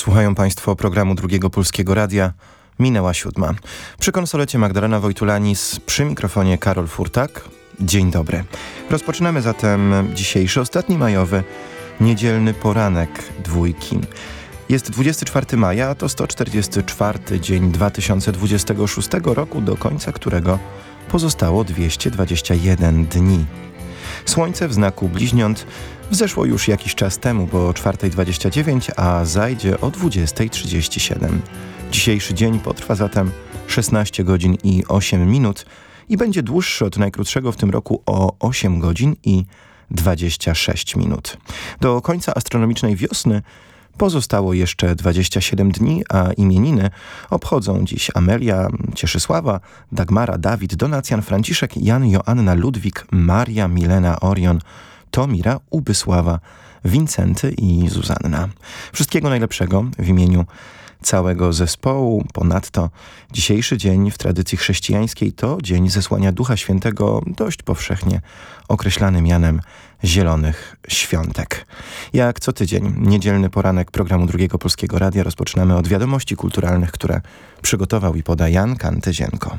Słuchają Państwo programu Drugiego Polskiego Radia. Minęła 7. Przy konsolecie Magdalena Wojtulanis, przy mikrofonie Karol Furtak. Dzień dobry. Rozpoczynamy zatem dzisiejszy, ostatni majowy, niedzielny poranek dwójki. Jest 24 maja, a to 144 dzień 2026 roku, do końca którego pozostało 221 dni. Słońce w znaku bliźniąt wzeszło już jakiś czas temu, bo o 4:29, a zajdzie o 20:37. Dzisiejszy dzień potrwa zatem 16 godzin i 8 minut i będzie dłuższy od najkrótszego w tym roku o 8 godzin i 26 minut. Do końca astronomicznej wiosny pozostało jeszcze 27 dni, a imieniny obchodzą dziś Amelia, Cieszysława, Dagmara, Dawid, Donacjan, Franciszek, Jan, Joanna, Ludwik, Maria, Milena, Orion, Tomira, Ubysława, Wincenty i Zuzanna. Wszystkiego najlepszego w imieniu całego zespołu. Ponadto dzisiejszy dzień w tradycji chrześcijańskiej to dzień zesłania Ducha Świętego, dość powszechnie określany mianem Zielonych Świątek. Jak co tydzień, niedzielny poranek programu Drugiego Polskiego Radia rozpoczynamy od wiadomości kulturalnych, które przygotował i poda Jan Kantyzienko.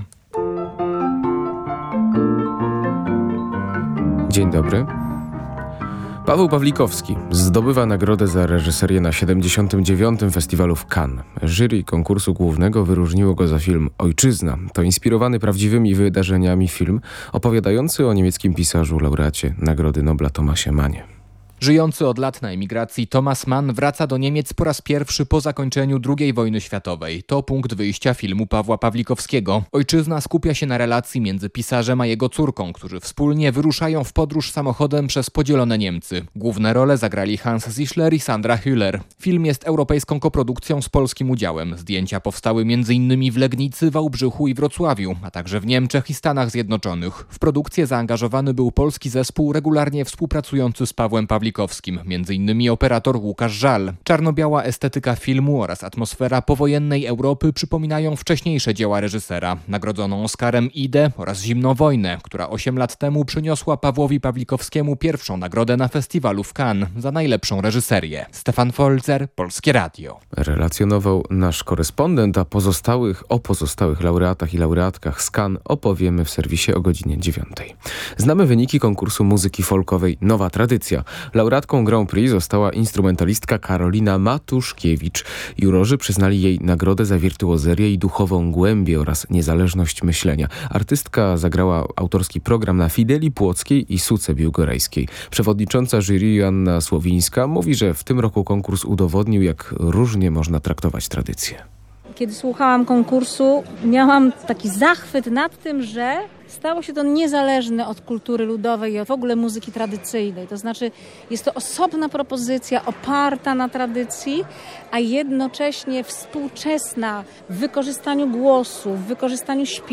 Dzień dobry. Paweł Pawlikowski zdobywa nagrodę za reżyserię na 79. Festiwalu w Cannes. Jury konkursu głównego wyróżniło go za film Ojczyzna. To inspirowany prawdziwymi wydarzeniami film opowiadający o niemieckim pisarzu, laureacie Nagrody Nobla Thomasie Mannie. Żyjący od lat na emigracji Thomas Mann wraca do Niemiec po raz pierwszy po zakończeniu II wojny światowej. To punkt wyjścia filmu Pawła Pawlikowskiego. Ojczyzna skupia się na relacji między pisarzem a jego córką, którzy wspólnie wyruszają w podróż samochodem przez podzielone Niemcy. Główne role zagrali Hans Zischler i Sandra Hüller. Film jest europejską koprodukcją z polskim udziałem. Zdjęcia powstały m.in. w Legnicy, Wałbrzychu i Wrocławiu, a także w Niemczech i Stanach Zjednoczonych. W produkcję zaangażowany był polski zespół regularnie współpracujący z Pawłem Pawlikowskim, m.in. operator Łukasz Żal. Czarno-biała estetyka filmu oraz atmosfera powojennej Europy przypominają wcześniejsze dzieła reżysera. Nagrodzoną Oscarem Idę oraz Zimną wojnę, która 8 lat temu przyniosła Pawłowi Pawlikowskiemu pierwszą nagrodę na festiwalu w Cannes za najlepszą reżyserię. Stefan Folzer, Polskie Radio. Relacjonował nasz korespondent, a o pozostałych laureatach i laureatkach z Cannes opowiemy w serwisie o godzinie 9. Znamy wyniki konkursu muzyki folkowej Nowa Tradycja. Laureatką Grand Prix została instrumentalistka Karolina Matuszkiewicz. Jurorzy przyznali jej nagrodę za wirtuozerię i duchową głębię oraz niezależność myślenia. Artystka zagrała autorski program na fideli płockiej i suce biłgorajskiej. Przewodnicząca jury Joanna Słowińska mówi, że w tym roku konkurs udowodnił, jak różnie można traktować tradycję. Kiedy słuchałam konkursu, miałam taki zachwyt nad tym, że stało się to niezależne od kultury ludowej i w ogóle muzyki tradycyjnej. To znaczy jest to osobna propozycja oparta na tradycji, a jednocześnie współczesna w wykorzystaniu głosu, w wykorzystaniu śpiewu.